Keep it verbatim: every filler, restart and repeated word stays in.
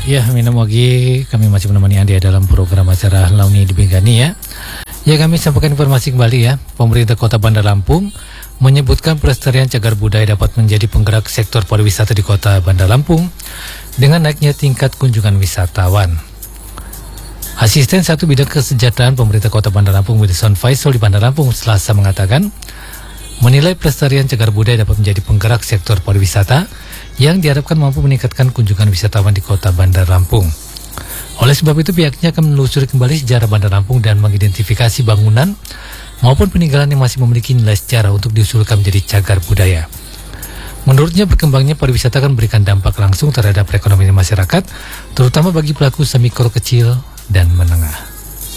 Ya, minum lagi kami masih menemani Anda dalam program acara Launi di Bengkani ya. Ya, kami sampaikan informasi kembali ya. Pemerintah Kota Bandar Lampung menyebutkan pelestarian cagar budaya dapat menjadi penggerak sektor pariwisata di Kota Bandar Lampung dengan naiknya tingkat kunjungan wisatawan. Asisten Satu Bidang Kesejahteraan Pemerintah Kota Bandar Lampung Wilson Faisal di Bandar Lampung Selasa mengatakan menilai pelestarian cagar budaya dapat menjadi penggerak sektor pariwisata yang diharapkan mampu meningkatkan kunjungan wisatawan di Kota Bandar Lampung. Oleh sebab itu pihaknya akan menelusuri kembali sejarah Bandar Lampung dan mengidentifikasi bangunan maupun peninggalan yang masih memiliki nilai sejarah untuk diusulkan menjadi cagar budaya. Menurutnya berkembangnya pariwisata akan memberikan dampak langsung terhadap perekonomian masyarakat, terutama bagi pelaku usaha mikro kecil dan menengah.